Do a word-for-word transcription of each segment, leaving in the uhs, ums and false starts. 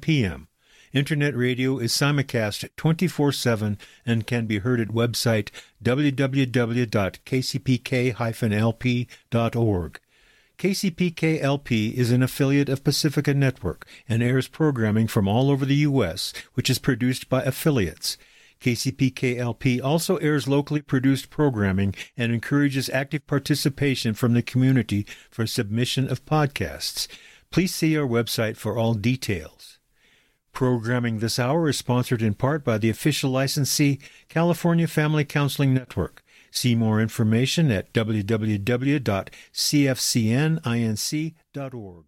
p.m. Internet radio is simulcast twenty-four seven and can be heard at website w w w dot k c p k dash l p dot org. K C P K L P is an affiliate of Pacifica Network and airs programming from all over the U S, which is produced by affiliates. K C P K L P also airs locally produced programming and encourages active participation from the community for submission of podcasts. Please see our website for all details. Programming this hour is sponsored in part by the official licensee, California Family Counseling Network. See more information at w w w dot c f c n inc dot org.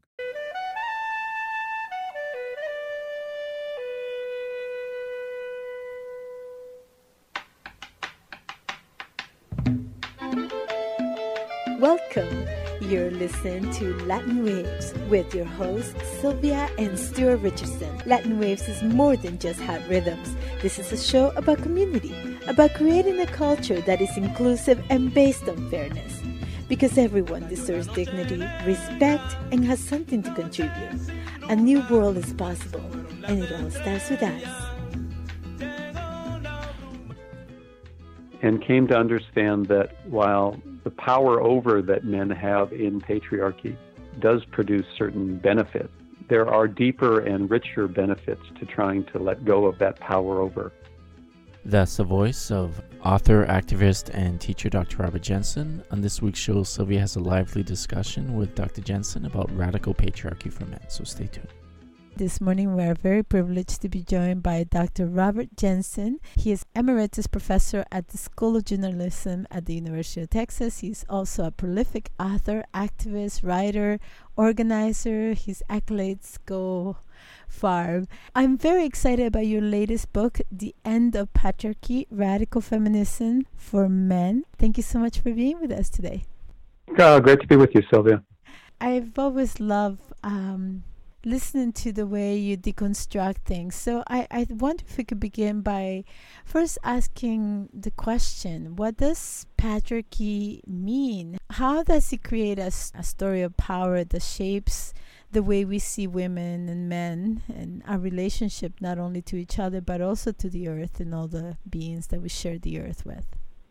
Welcome. You're listening to Latin Waves with your hosts, Sylvia and Stuart Richardson. Latin Waves is more than just hot rhythms. This is a show about community, about creating a culture that is inclusive and based on fairness. Because everyone deserves dignity, respect, and has something to contribute. A new world is possible, and it all starts with us. And came to understand that while the power over that men have in patriarchy does produce certain benefits, there are deeper and richer benefits to trying to let go of that power over. That's the voice of author, activist, and teacher Doctor Robert Jensen. On this week's show, Sylvia has a lively discussion with Doctor Jensen about radical patriarchy for men, so stay tuned. This morning, we are very privileged to be joined by Doctor Robert Jensen. He is Emeritus Professor at the School of Journalism at the University of Texas. He's also a prolific author, activist, writer, organizer. His accolades go far. I'm very excited about your latest book, The End of Patriarchy, Radical Feminism for Men. Thank you so much for being with us today. Oh, great to be with you, Sylvia. I've always loved um, listening to the way you deconstruct things. So I, I wonder if we could begin by first asking the question, what does patriarchy mean? How does it create a, a story of power that shapes the way we see women and men and our relationship not only to each other but also to the earth and all the beings that we share the earth with?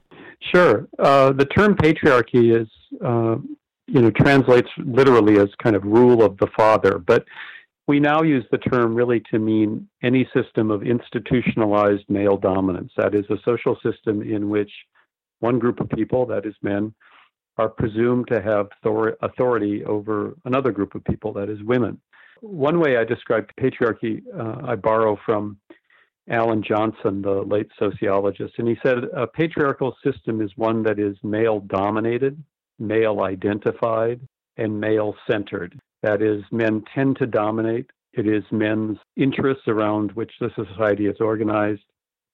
Sure. Uh, the term patriarchy is uh, you know, translates literally as kind of rule of the father, but we now use the term really to mean any system of institutionalized male dominance. That is a social system in which one group of people, that is men, are presumed to have thor- authority over another group of people, that is women. One way I describe patriarchy, uh, I borrow from Alan Johnson, the late sociologist, and he said a patriarchal system is one that is male-dominated, male-identified, and male-centered. That is, men tend to dominate. It is men's interests around which the society is organized,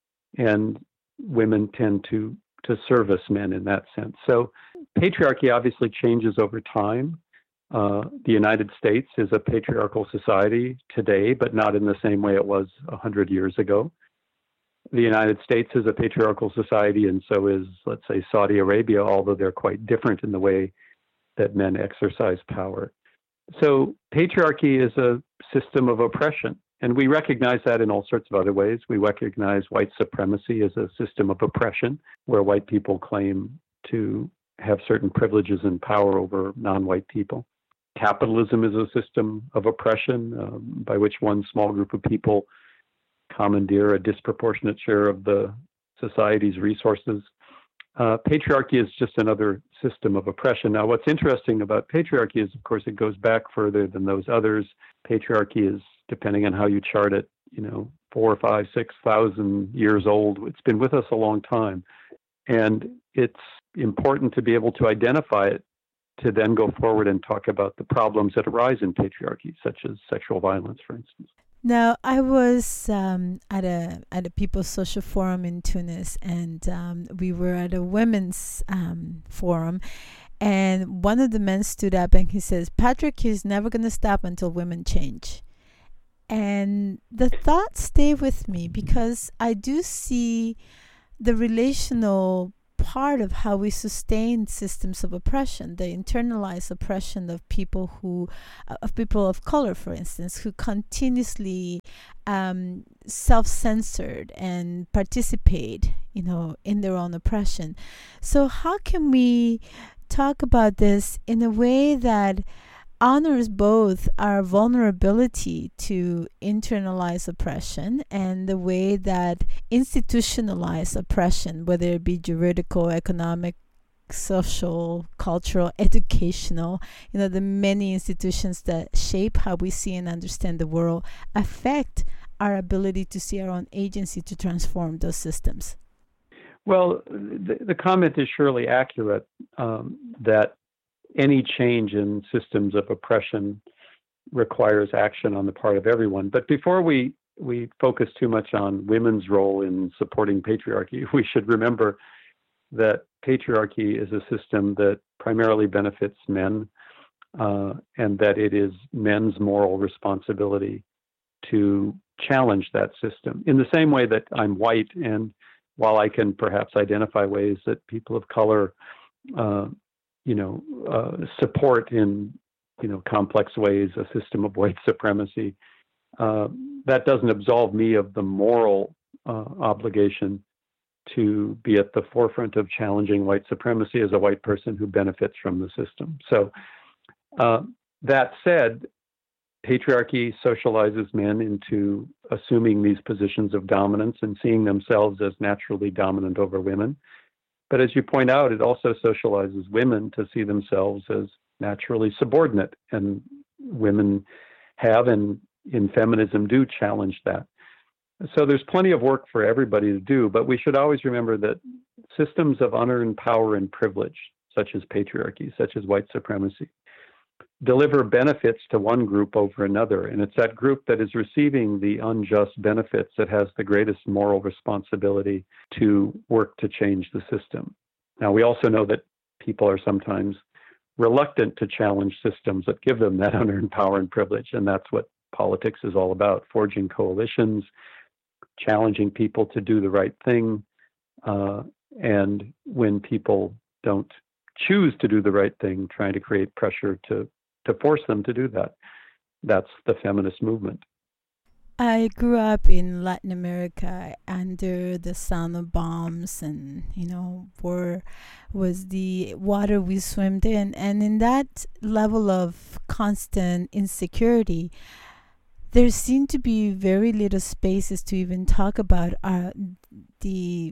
and women tend to, to service men in that sense. So patriarchy obviously changes over time. Uh, the United States is a patriarchal society today, but not in the same way it was one hundred years ago. The United States is a patriarchal society, and so is, let's say, Saudi Arabia, although they're quite different in the way that men exercise power. So patriarchy is a system of oppression, and we recognize that in all sorts of other ways. We recognize white supremacy as a system of oppression, where white people claim to have certain privileges and power over non-white people. Capitalism is a system of oppression um, by which one small group of people commandeer a disproportionate share of the society's resources. Uh, patriarchy is just another system of oppression. Now, what's interesting about patriarchy is, of course, it goes back further than those others. Patriarchy is, depending on how you chart it, you know, four, five, six thousand years old. It's been with us a long time. And it's important to be able to identify it to then go forward and talk about the problems that arise in patriarchy, such as sexual violence, for instance. Now, I was um, at a at a People's Social Forum in Tunis, and um, we were at a women's um, forum, and one of the men stood up and he says, patriarchy is never going to stop until women change. And the thought stayed with me because I do see the relational part of how we sustain systems of oppression, the internalized oppression of people who, uh, of people of color, for instance, who continuously um, self-censored and participate, you know, in their own oppression. So how can we talk about this in a way that honors both our vulnerability to internalized oppression and the way that institutionalized oppression, whether it be juridical, economic, social, cultural, educational, you know, the many institutions that shape how we see and understand the world, affect our ability to see our own agency to transform those systems? Well, the, the comment is surely accurate um, that any change in systems of oppression requires action on the part of everyone. But before we, we focus too much on women's role in supporting patriarchy, we should remember that patriarchy is a system that primarily benefits men, uh, and that it is men's moral responsibility to challenge that system. In the same way that I'm white, and while I can perhaps identify ways that people of color uh, you know, uh, support in, you know, complex ways a system of white supremacy, uh, that doesn't absolve me of the moral uh, obligation to be at the forefront of challenging white supremacy as a white person who benefits from the system. So uh, that said, patriarchy socializes men into assuming these positions of dominance and seeing themselves as naturally dominant over women. But as you point out, it also socializes women to see themselves as naturally subordinate, and women have, and in feminism do, challenge that. So there's plenty of work for everybody to do, but we should always remember that systems of unearned power and privilege, such as patriarchy, such as white supremacy, deliver benefits to one group over another, and it's that group that is receiving the unjust benefits that has the greatest moral responsibility to work to change the system. Now, we also know that people are sometimes reluctant to challenge systems that give them that unearned power and privilege, and that's what politics is all about: forging coalitions, challenging people to do the right thing, uh, and when people don't choose to do the right thing, trying to create pressure to to force them to do that. That's the feminist movement. I grew up in Latin America under the sound of bombs, and, you know, war was the water we swam in. And in that level of constant insecurity, there seemed to be very little spaces to even talk about uh, the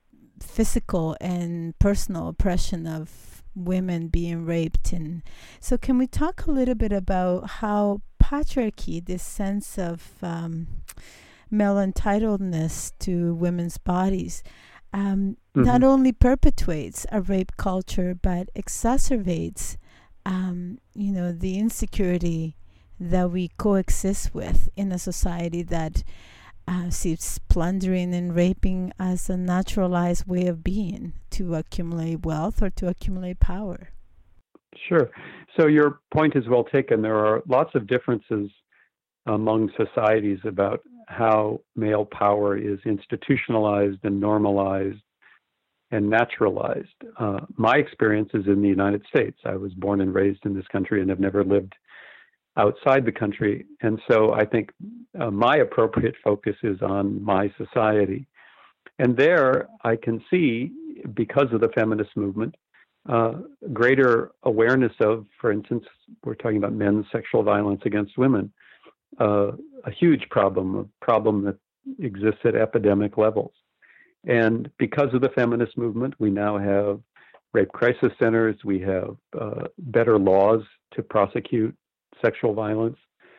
physical and personal oppression of women being raped. And so can we talk a little bit about how patriarchy, this sense of um, male entitledness to women's bodies, um, mm-hmm. not only perpetuates a rape culture, but exacerbates um, you know, the insecurity that we coexist with in a society that Uh, sees plundering and raping as a naturalized way of being to accumulate wealth or to accumulate power. Sure. So your point is well taken. There are lots of differences among societies about how male power is institutionalized and normalized and naturalized. Uh, my experience is in the United States. I was born and raised in this country and have never lived outside the country. And so I think uh, my appropriate focus is on my society. And there I can see, because of the feminist movement, uh, greater awareness of, for instance, we're talking about men's sexual violence against women, uh, a huge problem, a problem that exists at epidemic levels. And because of the feminist movement, we now have rape crisis centers, we have uh, better laws to prosecute sexual violence,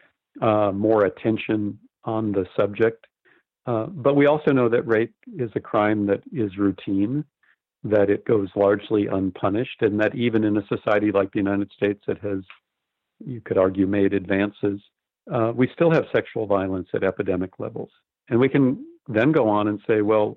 uh, more attention on the subject. Uh, but we also know that rape is a crime that is routine, that it goes largely unpunished, and that even in a society like the United States that has, you could argue, made advances, uh, we still have sexual violence at epidemic levels. And we can then go on and say, well,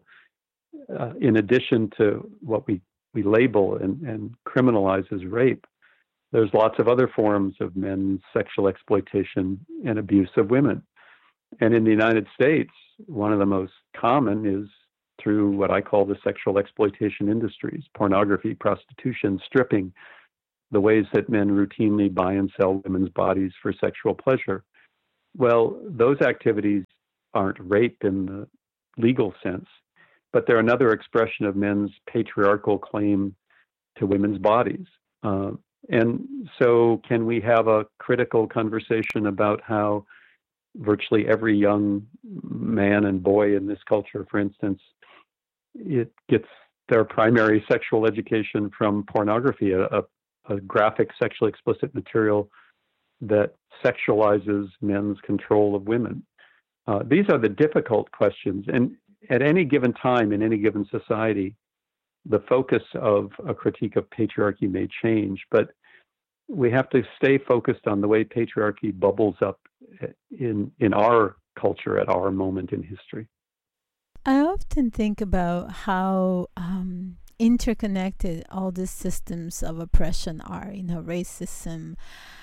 uh, in addition to what we, we label and, and criminalize as rape, there's lots of other forms of men's sexual exploitation and abuse of women. And in the United States, one of the most common is through what I call the sexual exploitation industries: pornography, prostitution, stripping, the ways that men routinely buy and sell women's bodies for sexual pleasure. Well, those activities aren't rape in the legal sense, but they're another expression of men's patriarchal claim to women's bodies. Uh, and so can we have a critical conversation about how virtually every young man and boy in this culture, for instance, it gets their primary sexual education from pornography, a, a, a graphic, sexually explicit material that sexualizes men's control of women? Uh, these are the difficult questions. And at any given time in any given society, the focus of a critique of patriarchy may change, but we have to stay focused on the way patriarchy bubbles up in in our culture at our moment in history. I often think about how um, interconnected all these systems of oppression are. You know, racism.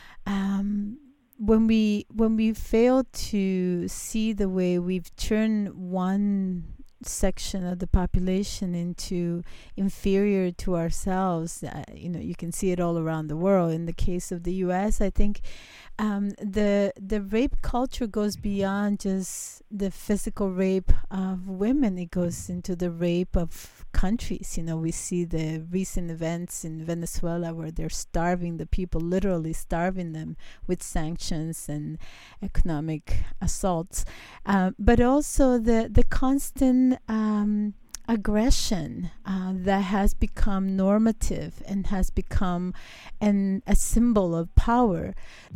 Um, when we when we fail to see the way we've turned one section of the population into inferior to ourselves, uh, you know, you can see it all around the world. In the case of the U S, I think um, the the rape culture goes beyond just the physical rape of women. It goes into the rape of countries. You know, we see the recent events in Venezuela where they're starving the people, literally starving them with sanctions and economic assaults. Uh, but also the, the constant um, aggression uh, that has become normative and has become an, a symbol of power.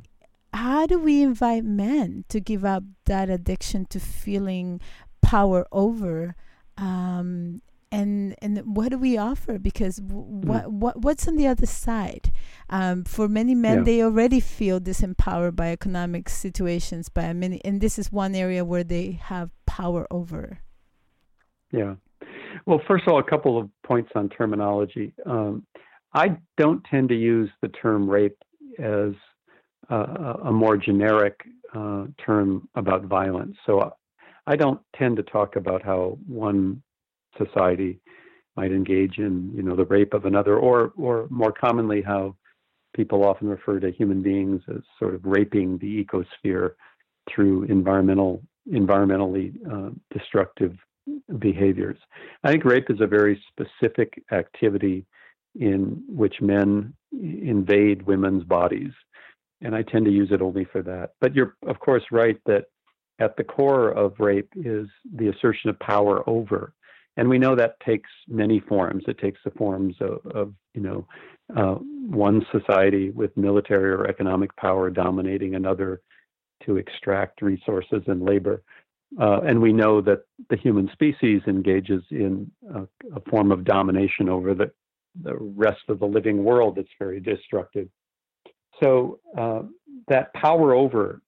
How do we invite men to give up that addiction to feeling power over? Um, and and what do we offer? Because w- what mm. what what's on the other side? Um, for many men, yeah. they already feel disempowered by economic situations. By many, and this is one area where they have power over. Yeah. Well, first of all, a couple of points on terminology. Um, I don't tend to use the term rape as Uh, a more generic uh, term about violence. So uh, I don't tend to talk about how one society might engage in, you know, the rape of another, or or more commonly how people often refer to human beings as sort of raping the ecosphere through environmental, environmentally uh, destructive behaviors. I think rape is a very specific activity in which men invade women's bodies. And I tend to use it only for that. But you're, of course, right that at the core of rape is the assertion of power over. And we know that takes many forms. It takes the forms of, of you know, uh, one society with military or economic power dominating another to extract resources and labor. Uh, and we know that the human species engages in a, a form of domination over the, the rest of the living world that's very destructive. So uh, that power over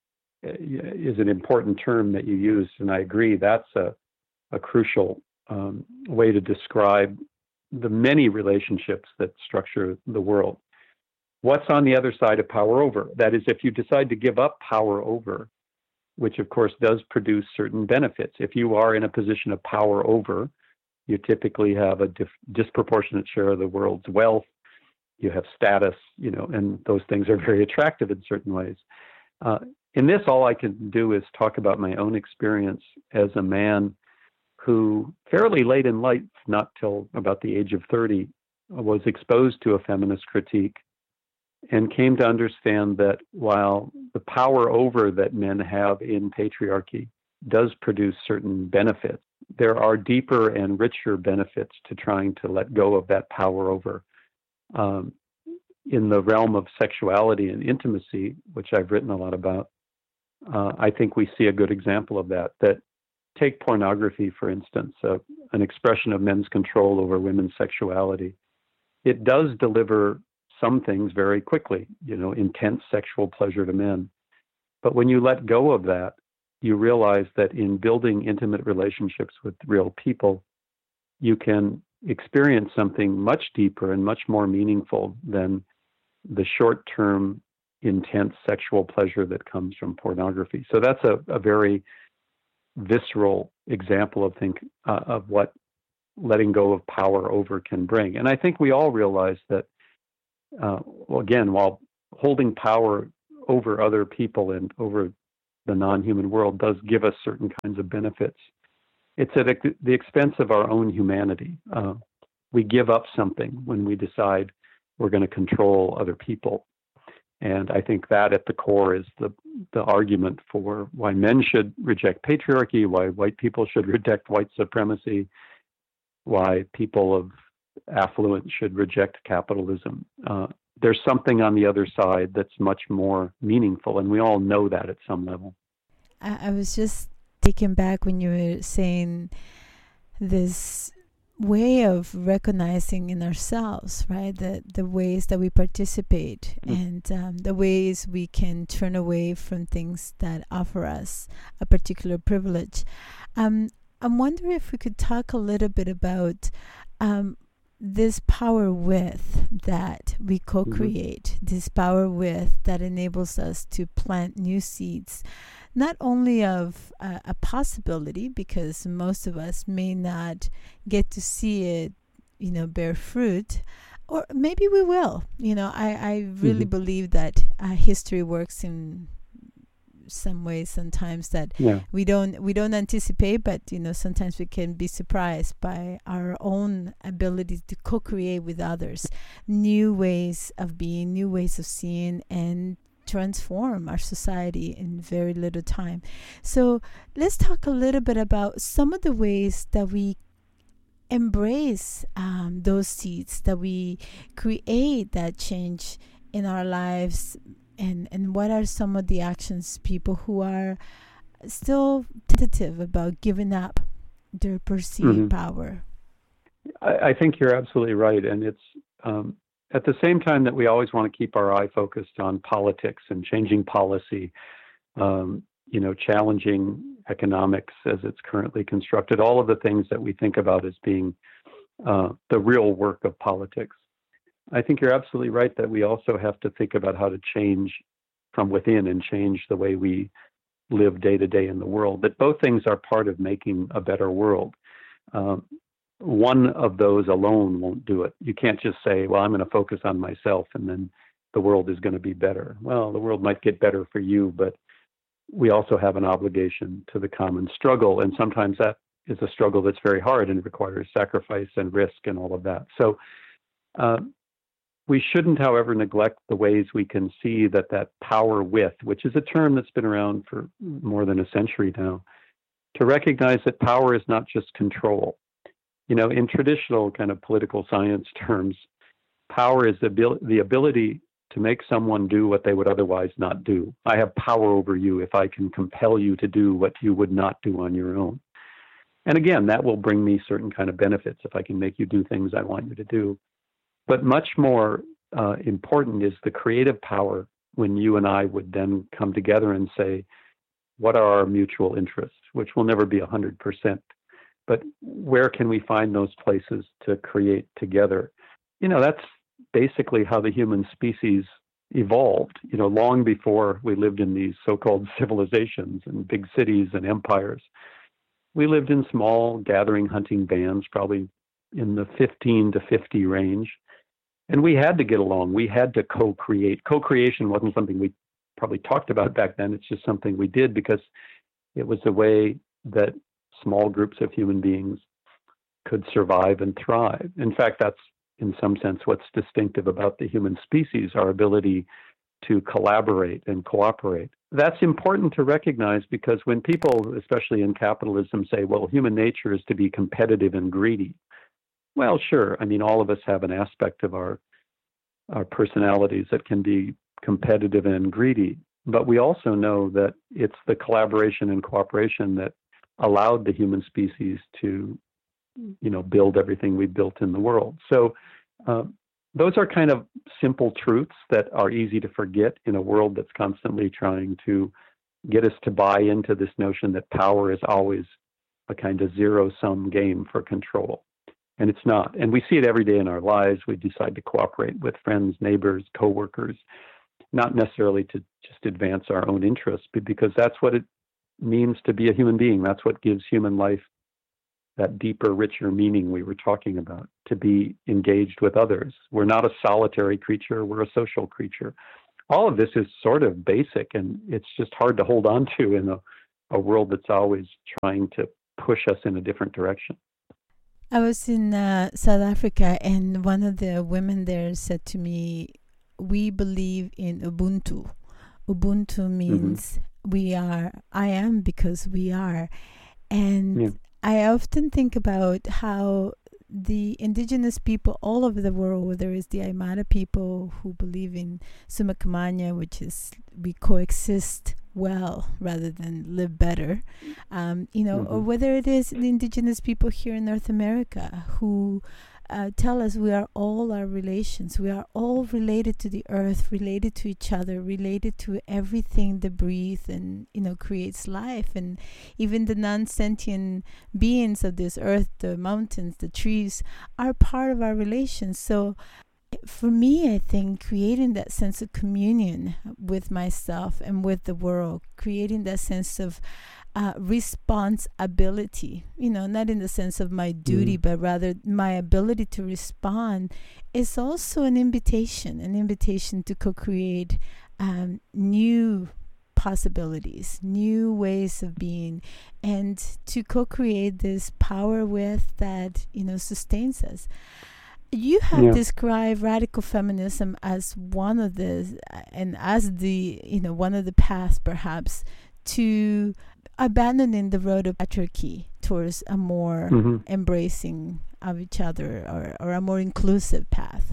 is an important term that you used, and I agree that's a, a crucial um, way to describe the many relationships that structure the world. What's on the other side of power over? That is, if you decide to give up power over, which of course does produce certain benefits. If you are in a position of power over, you typically have a dif- disproportionate share of the world's wealth. You have status, you know, and those things are very attractive in certain ways. Uh, in this, all I can do is talk about my own experience as a man who fairly late in life, not till about the age of thirty, was exposed to a feminist critique and came to understand that while the power over that men have in patriarchy does produce certain benefits, there are deeper and richer benefits to trying to let go of that power over. Um, in the realm of sexuality and intimacy, which I've written a lot about, uh, I think we see a good example of that. That take pornography, for instance, uh, an expression of men's control over women's sexuality. It does deliver some things very quickly, you know, intense sexual pleasure to men. But when you let go of that, you realize that in building intimate relationships with real people, you can experience something much deeper and much more meaningful than the short-term intense sexual pleasure that comes from pornography. So that's a, a very visceral example of think uh, of what letting go of power over can bring. And I think we all realize that, uh, well, again, while holding power over other people and over the non-human world does give us certain kinds of benefits, it's at the expense of our own humanity. Uh, we give up something when we decide we're going to control other people. And I think that at the core is the, the argument for why men should reject patriarchy, why white people should reject white supremacy, why people of affluence should reject capitalism. Uh, there's something on the other side that's much more meaningful, and we all know that at some level. I, I was just taken back when you were saying this way of recognizing in ourselves, right? The the ways that we participate mm. and um, the ways we can turn away from things that offer us a particular privilege. Um, I'm wondering if we could talk a little bit about um, this power with that we co-create, mm-hmm. this power with that enables us to plant new seeds, not only of uh, a possibility, because most of us may not get to see it, you know, bear fruit, or maybe we will. You know, I, I really mm-hmm. believe that uh, history works in some ways sometimes that yeah. we don't we don't anticipate, but you know, sometimes we can be surprised by our own ability to co-create with others new ways of being, new ways of seeing, and transform our society in very little time. So let's talk a little bit about some of the ways that we embrace um, those seeds, that we create that change in our lives. And, and what are some of the actions people who are still tentative about giving up their perceived mm-hmm. power? I, I think you're absolutely right. And it's um, at the same time that we always want to keep our eye focused on politics and changing policy, um, you know, challenging economics as it's currently constructed, all of the things that we think about as being uh, the real work of politics. I think you're absolutely right that we also have to think about how to change from within and change the way we live day to day in the world. But both things are part of making a better world. Um, one of those alone won't do it. You can't just say, well, I'm going to focus on myself and then the world is going to be better. Well, the world might get better for you, but we also have an obligation to the common struggle. And sometimes that is a struggle that's very hard and requires sacrifice and risk and all of that. So, uh, we shouldn't, however, neglect the ways we can see that that power with, which is a term that's been around for more than a century now, to recognize that power is not just control. You know, in traditional kind of political science terms, power is the, abil- the ability to make someone do what they would otherwise not do. I have power over you if I can compel you to do what you would not do on your own. And again, that will bring me certain kind of benefits if I can make you do things I want you to do. But much more uh, important is the creative power when you and I would then come together and say, what are our mutual interests, which will never be one hundred percent. But where can we find those places to create together? You know, that's basically how the human species evolved, you know, long before we lived in these so-called civilizations and big cities and empires. We lived in small gathering hunting bands, probably in the fifteen to fifty range. And we had to get along. We had to co-create. Co-creation wasn't something we probably talked about back then. It's just something we did because it was a way that small groups of human beings could survive and thrive. In fact, that's in some sense what's distinctive about the human species, our ability to collaborate and cooperate. That's important to recognize because when people, especially in capitalism, say, well, human nature is to be competitive and greedy. Well, sure. I mean, all of us have an aspect of our our personalities that can be competitive and greedy. But we also know that it's the collaboration and cooperation that allowed the human species to, you know, build everything we built in the world. So uh, those are kind of simple truths that are easy to forget in a world that's constantly trying to get us to buy into this notion that power is always a kind of zero-sum game for control. And it's not. And we see it every day in our lives. We decide to cooperate with friends, neighbors, coworkers, not necessarily to just advance our own interests, but because that's what it means to be a human being. That's what gives human life that deeper, richer meaning we were talking about, to be engaged with others. We're not a solitary creature, we're a social creature. All of this is sort of basic, and it's just hard to hold on to in a, a world that's always trying to push us in a different direction. I was in uh, South Africa, and one of the women there said to me, we believe in Ubuntu. Ubuntu means mm-hmm. we are, I am because we are. And yeah. I often think about how the indigenous people all over the world, whether it's the Aymara people who believe in Summa Kamanya, which is we coexist well rather than live better, um, you know, mm-hmm. or whether it is the indigenous people here in North America who uh, tell us we are all our relations. We are all related to the earth, related to each other, related to everything that breathes and, you know, creates life. And even the non-sentient beings of this earth, the mountains, the trees, are part of our relations. So for me, I think creating that sense of communion with myself and with the world, creating that sense of uh, responsibility, you know, not in the sense of my duty, mm. but rather my ability to respond, is also an invitation, an invitation to co-create um, new possibilities, new ways of being, and to co-create this power with that, you know, sustains us. You have yeah. described radical feminism as one of the, and as the, you know, one of the paths perhaps to abandoning the road of patriarchy towards a more mm-hmm. embracing of each other, or, or a more inclusive path.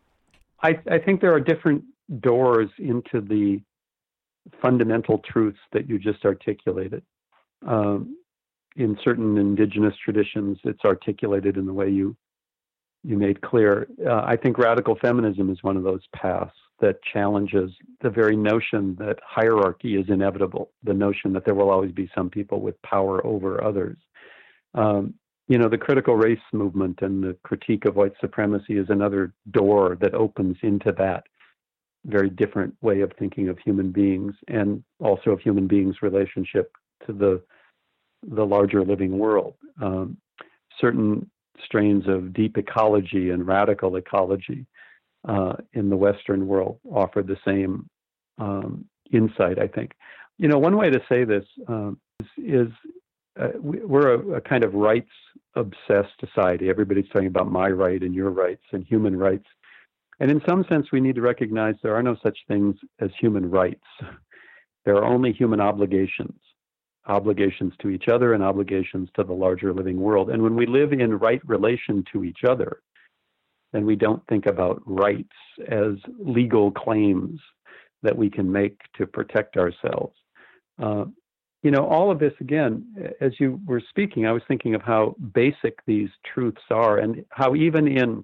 I, I think there are different doors into the fundamental truths that you just articulated. Um, in certain indigenous traditions, it's articulated in the way you you made clear. Uh, I think radical feminism is one of those paths that challenges the very notion that hierarchy is inevitable, the notion that there will always be some people with power over others. Um, you know, the critical race movement and the critique of white supremacy is another door that opens into that very different way of thinking of human beings, and also of human beings' relationship to the the larger living world. Um, certain strains of deep ecology and radical ecology uh, in the Western world offer the same um, insight, I think. You know, one way to say this um, is, is uh, we, we're a, a kind of rights-obsessed society. Everybody's talking about my right and your rights and human rights. And in some sense, we need to recognize there are no such things as human rights. There are only human obligations. Obligations to each other and obligations to the larger living world. And when we live in right relation to each other, then we don't think about rights as legal claims that we can make to protect ourselves. Uh, you know, all of this, again, as you were speaking, I was thinking of how basic these truths are, and how even in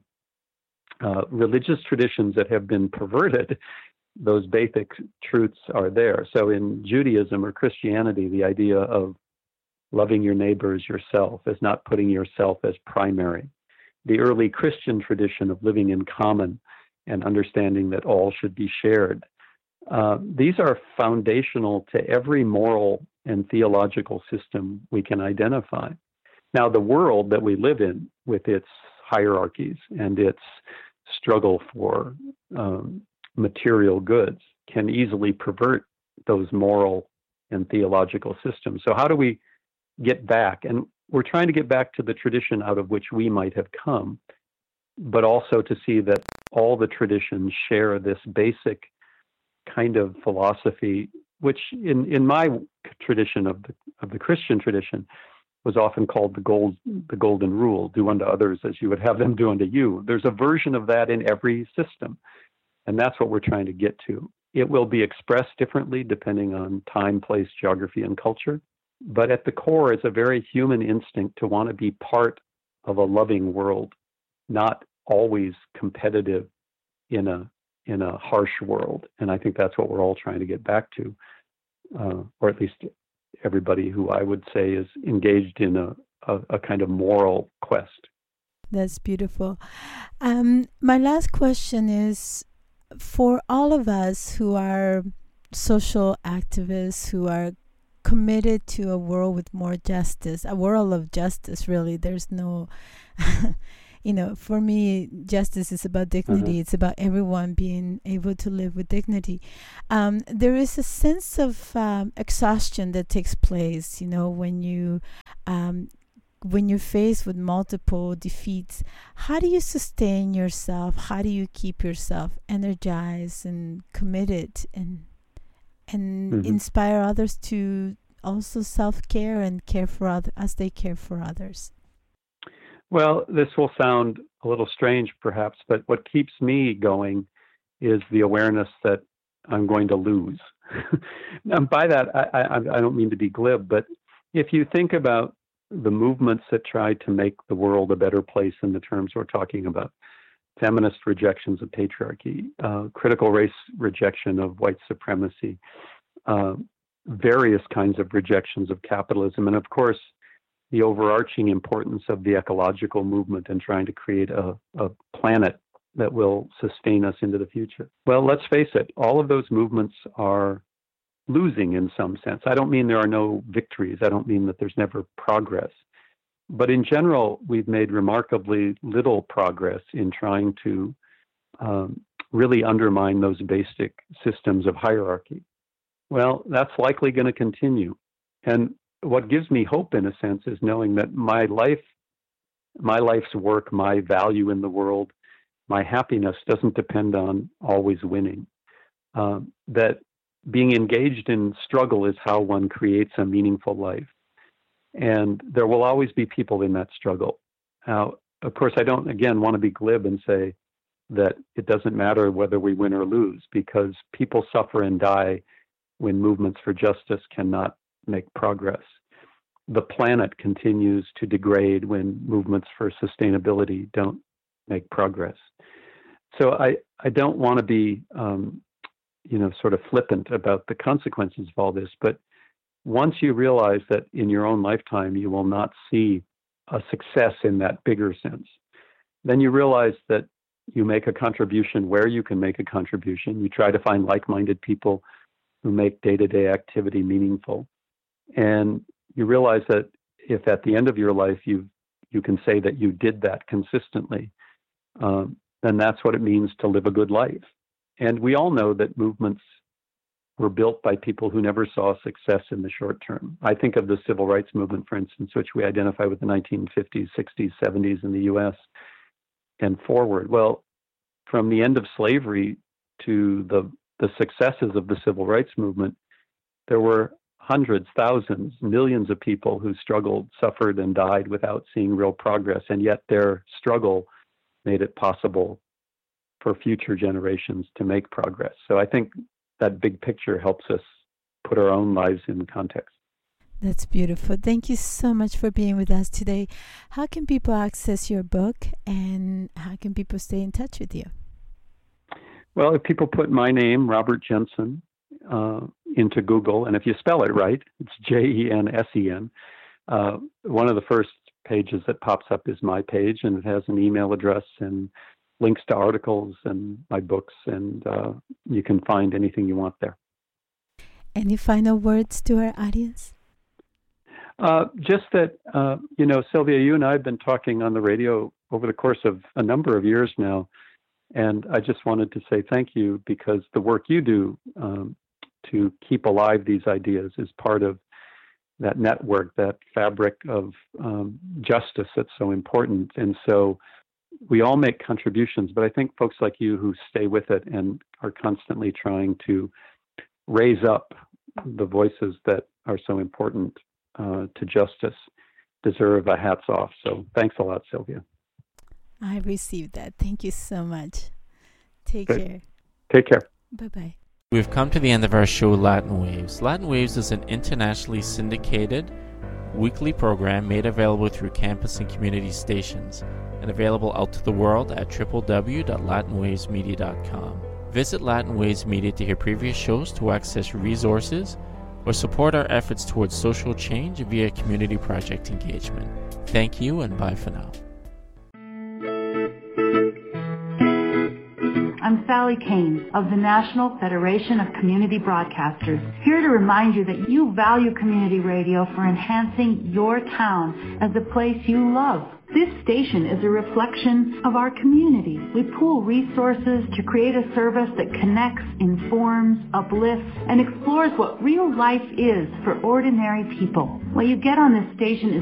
uh, religious traditions that have been perverted, those basic truths are there. So in Judaism or Christianity, the idea of loving your neighbor as yourself is not putting yourself as primary. The early Christian tradition of living in common and understanding that all should be shared. Uh, these are foundational to every moral and theological system we can identify. Now, the world that we live in, with its hierarchies and its struggle for um, material goods, can easily pervert those moral and theological systems. So how do we get back? And we're trying to get back to the tradition out of which we might have come, but also to see that all the traditions share this basic kind of philosophy, which in, in my tradition of the of the Christian tradition was often called the gold the golden rule: do unto others as you would have them do unto you. There's a version of that in every system. And that's what we're trying to get to. It will be expressed differently depending on time, place, geography, and culture. But at the core, it's a very human instinct to want to be part of a loving world, not always competitive in a in a harsh world. And I think that's what we're all trying to get back to, uh, or at least everybody who I would say is engaged in a, a, a kind of moral quest. That's beautiful. Um, my last question is, for all of us who are social activists, who are committed to a world with more justice, a world of justice, really. There's no, you know, for me, justice is about dignity. Mm-hmm. It's about everyone being able to live with dignity. Um, there is a sense of um, exhaustion that takes place, you know, when you... Um, when you're faced with multiple defeats. How do you sustain yourself? How do you keep yourself energized and committed and and mm-hmm. inspire others to also self-care and care for others as they care for others? Well, this will sound a little strange perhaps, but what keeps me going is the awareness that I'm going to lose. And by that, I, I, I don't mean to be glib, but if you think about the movements that try to make the world a better place in the terms we're talking about, feminist rejections of patriarchy, uh, critical race rejection of white supremacy, uh, various kinds of rejections of capitalism, and of course, the overarching importance of the ecological movement and trying to create a, a planet that will sustain us into the future. Well, let's face it, all of those movements are losing in some sense. I don't mean there are no victories. I don't mean that there's never progress. But in general, we've made remarkably little progress in trying to um, really undermine those basic systems of hierarchy. Well, that's likely going to continue. And what gives me hope, in a sense, is knowing that my life, my life's work, my value in the world, my happiness doesn't depend on always winning. Um, that being engaged in struggle is how one creates a meaningful life. And there will always be people in that struggle. Now, of course, I don't, again, want to be glib and say that it doesn't matter whether we win or lose, because people suffer and die when movements for justice cannot make progress. The planet continues to degrade when movements for sustainability don't make progress. So I, I don't want to be, um, you know, sort of flippant about the consequences of all this. But once you realize that in your own lifetime, you will not see a success in that bigger sense, then you realize that you make a contribution where you can make a contribution. You try to find like-minded people who make day-to-day activity meaningful. And you realize that if at the end of your life, you you can say that you did that consistently, um, then that's what it means to live a good life. And we all know that movements were built by people who never saw success in the short term. I think of the civil rights movement, for instance, which we identify with the nineteen fifties, sixties, seventies in the U S and forward. Well, from the end of slavery to the, the successes of the civil rights movement, there were hundreds, thousands, millions of people who struggled, suffered, and died without seeing real progress. And yet their struggle made it possible for future generations to make progress. So I think that big picture helps us put our own lives in context. That's beautiful. Thank you so much for being with us today. How can people access your book, and how can people stay in touch with you? Well, if people put my name, Robert Jensen, uh, into Google, and if you spell it right, it's J E N S E N, uh, one of the first pages that pops up is my page, and it has an email address and links to articles and my books, and uh, you can find anything you want there. Any final words to our audience? Uh, just that, uh, you know, Sylvia, you and I have been talking on the radio over the course of a number of years now, and I just wanted to say thank you, because the work you do um, to keep alive these ideas is part of that network, that fabric of um, justice that's so important. And so we all make contributions, but I think folks like you who stay with it and are constantly trying to raise up the voices that are so important uh, to justice deserve a hats off. So thanks a lot, Sylvia. I received that. Thank you so much. Take Good. care. Take care. Bye-bye. We've come to the end of our show, Latin Waves. Latin Waves is an internationally syndicated weekly program made available through campus and community stations and available out to the world at w w w dot latin waves media dot com. Visit Latin Waves Media to hear previous shows, to access resources, or support our efforts towards social change via community project engagement. Thank you, and bye for now. I'm I'm Sally Kane of the National Federation of Community Broadcasters, here to remind you that you value community radio for enhancing your town as a place you love. This station is a reflection of our community. We pool resources to create a service that connects, informs, uplifts, and explores what real life is for ordinary people. What you get on this station is